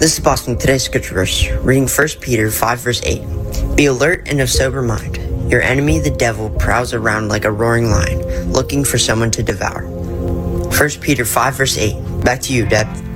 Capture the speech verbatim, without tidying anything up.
This is Boston today's scripture verse, reading First Peter five verse eight. Be alert and of sober mind. Your enemy, the devil, prowls around like a roaring lion, looking for someone to devour. First Peter five verse eight. Back to you, Deb.